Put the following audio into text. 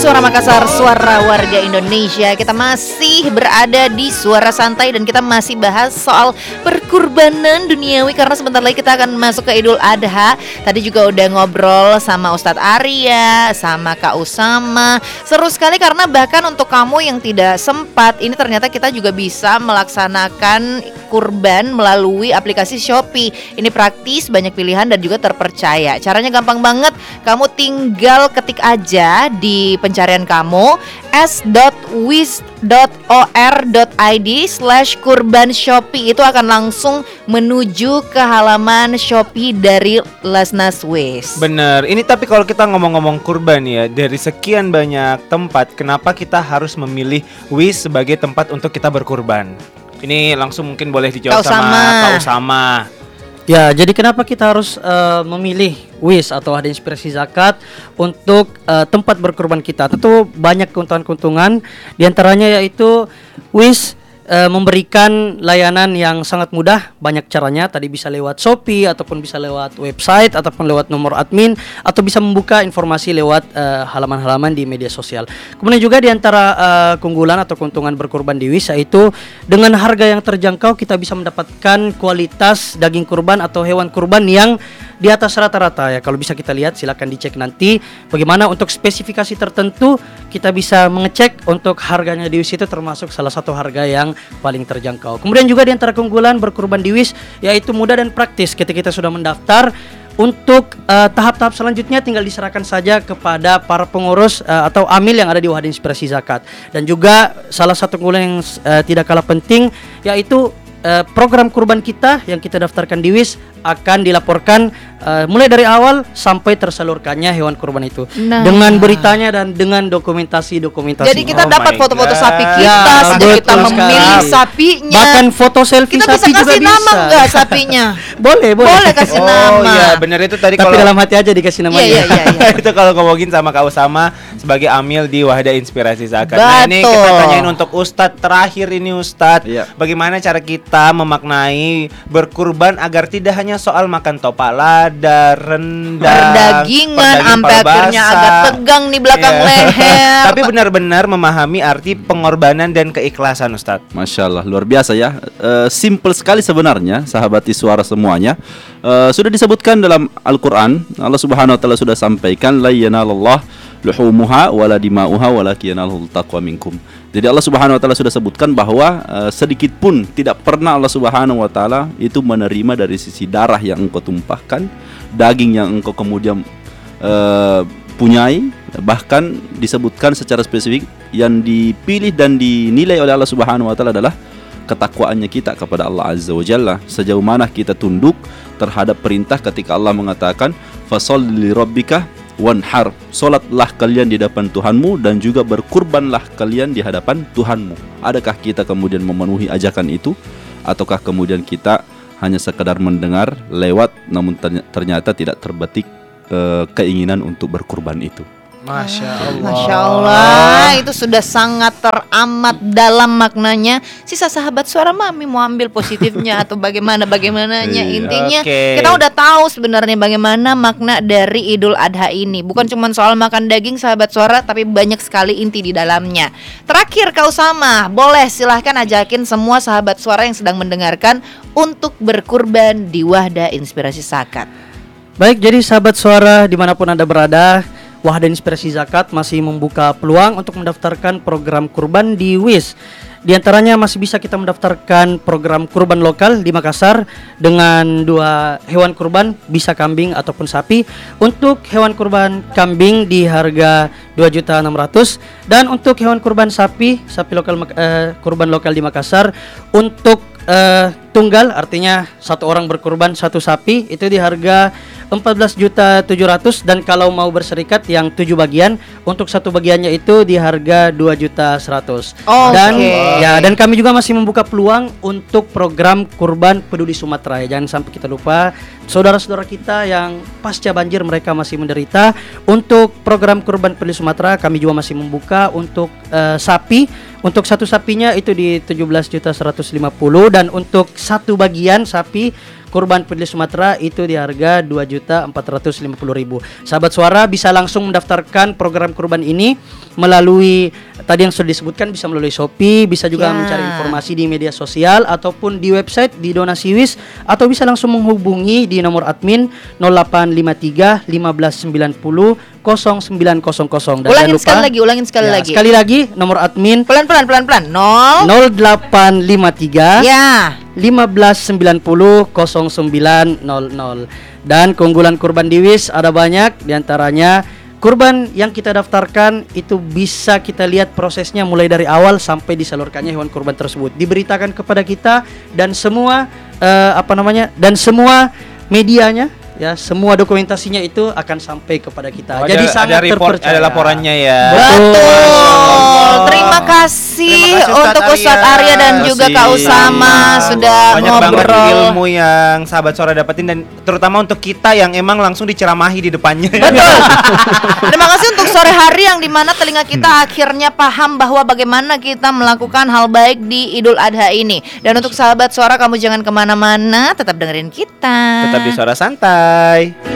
Suara Makassar, suara warga Indonesia. Kita masih berada di Suara Santai dan kita masih bahas soal perkurbanan duniawi karena sebentar lagi kita akan masuk ke Idul Adha. Tadi juga udah ngobrol sama Ustadz Arya, sama Kak Usama. Seru sekali karena bahkan untuk kamu yang tidak sempat, ini ternyata kita juga bisa melaksanakan kurban melalui aplikasi Shopee. Ini praktis, banyak pilihan dan juga terpercaya. Caranya gampang banget. Kamu tinggal ketik aja di pencarian kamu s.wis.or.id/kurban Shopee. Itu akan langsung menuju ke halaman Shopee dari Lasnas Wis. Bener, ini tapi kalau kita ngomong-ngomong kurban ya, dari sekian banyak tempat, kenapa kita harus memilih Wis sebagai tempat untuk kita berkurban? Ini langsung mungkin boleh dijawab sama Kak Usama. Ya, jadi kenapa kita harus memilih Wis atau Wahda Inspirasi Zakat untuk tempat berkurban kita? Tentu banyak keuntungan-keuntungan, diantaranya yaitu Wis memberikan layanan yang sangat mudah, banyak caranya. Tadi bisa lewat Shopee ataupun bisa lewat website ataupun lewat nomor admin atau bisa membuka informasi lewat halaman-halaman di media sosial. Kemudian juga di antara keunggulan atau keuntungan berkurban di Wis yaitu dengan harga yang terjangkau kita bisa mendapatkan kualitas daging kurban atau hewan kurban yang di atas rata-rata ya. Kalau bisa kita lihat, silakan dicek nanti bagaimana untuk spesifikasi tertentu kita bisa mengecek untuk harganya di Wis itu termasuk salah satu harga yang paling terjangkau. Kemudian juga di antara keunggulan berkurban di Wis yaitu mudah dan praktis. Ketika kita sudah mendaftar, untuk tahap-tahap selanjutnya tinggal diserahkan saja kepada para pengurus atau amil yang ada di Wahda Inspirasi Zakat. Dan juga salah satu keunggulan yang tidak kalah penting yaitu program kurban kita yang kita daftarkan di Wis akan dilaporkan mulai dari awal sampai tersalurkannya hewan kurban itu dengan beritanya dan dengan dokumentasi. Jadi kita dapat foto-foto sapi kita sejak kita memilih sapinya. Bahkan foto selfie kita sapi juga bisa. Kita bisa kasih nama enggak sapinya? Boleh kasih nama. Oh iya, benar itu tadi. Tapi kalau dalam hati aja dikasih namanya. Iya. Itu kalau ngomongin sama Kak Usama sebagai amil di Wahda Inspirasi Zakat. Nah, ini kita tanyain untuk Ustadz terakhir ini Ustadz. Iya. Bagaimana cara kita memaknai berkurban agar tidak hanya soal makan topak lada, rendang, perdagingan sampai akhirnya agak tegang di belakang leher. Tapi benar-benar memahami arti pengorbanan dan keikhlasan Ustadz. Masya Allah, luar biasa ya. Simple sekali sebenarnya, sahabat suara semuanya. Sudah disebutkan dalam Al-Quran, Allah Subhanahu Wa Taala sudah sampaikan, la yanalallah luhumuha wala dima'uha walakin yanalul taqwa minkum. Jadi Allah Subhanahu Wa Taala sudah sebutkan bahwa sedikit pun tidak pernah Allah Subhanahu Wa Taala itu menerima dari sisi darah yang engkau tumpahkan, daging yang engkau kemudian punyai. Bahkan disebutkan secara spesifik yang dipilih dan dinilai oleh Allah Subhanahu Wa Taala adalah ketakwaannya kita kepada Allah Azza wa Jalla. Sejauh mana kita tunduk terhadap perintah ketika Allah mengatakan fasholli lirabbika wanhar, solatlah kalian di hadapan Tuhanmu dan juga berkurbanlah kalian di hadapan Tuhanmu. Adakah kita kemudian memenuhi ajakan itu, ataukah kemudian kita hanya sekedar mendengar lewat namun ternyata tidak terbetik keinginan untuk berkurban itu? Masya Allah, itu sudah sangat teramat dalam maknanya. Sisa sahabat suara mami mau ambil positifnya atau bagaimananya. Intinya kita udah tahu sebenarnya bagaimana makna dari Idul Adha ini. Bukan cuma soal makan daging sahabat suara, tapi banyak sekali inti di dalamnya. Terakhir Kak Usama, boleh silahkan ajakin semua sahabat suara yang sedang mendengarkan untuk berkurban di Wahda Inspirasi Zakat. Baik, jadi sahabat suara dimanapun Anda berada, Wahda Inspirasi Zakat masih membuka peluang untuk mendaftarkan program kurban di Wis. Di antaranya masih bisa kita mendaftarkan program kurban lokal di Makassar dengan 2 hewan kurban, bisa kambing ataupun sapi. Untuk hewan kurban kambing di harga 2.600.000 dan untuk hewan kurban sapi lokal kurban lokal di Makassar untuk tunggal, artinya satu orang berkurban satu sapi, itu di harga 14.700.000 dan kalau mau berserikat yang 7 bagian, untuk satu bagiannya itu di harga 2.100.000. Dan kami juga masih membuka peluang untuk program kurban peduli Sumatera ya. Jangan sampai kita lupa saudara-saudara kita yang pasca banjir mereka masih menderita. Untuk program kurban peduli Sumatera kami juga masih membuka untuk sapi. Untuk satu sapinya itu di 17.150.000 dan untuk satu bagian sapi kurban Peduli Sumatera itu di harga 2.450.000. Sahabat Suara bisa langsung mendaftarkan program kurban ini melalui tadi yang sudah disebutkan, bisa melalui Shopee, bisa juga mencari informasi di media sosial ataupun di website di Donasi Wis, atau bisa langsung menghubungi di nomor admin 0853 1590 0900. Ulangin sekali lagi. Sekali lagi nomor admin pelan 0853 ya 1590 0900. Dan keunggulan kurban di Wis ada banyak, diantaranya kurban yang kita daftarkan itu bisa kita lihat prosesnya mulai dari awal sampai disalurkannya hewan kurban tersebut, diberitakan kepada kita, dan semua dan semua medianya, ya, semua dokumentasinya itu akan sampai kepada kita. Jadi sangat terpercaya. Ada laporannya ya. Betul. Terima kasih untuk Ustadz Arya dan juga Kak Usama sudah banyak banget ngobrol. ilmu yang sahabat Suara dapetin, dan terutama untuk kita yang emang langsung diceramahi di depannya. Betul. Terima kasih untuk sore hari yang dimana telinga kita akhirnya paham bahwa bagaimana kita melakukan hal baik di Idul Adha ini. Dan untuk sahabat Suara, kamu jangan kemana-mana, tetap dengerin kita. Tetap di Suara Santai.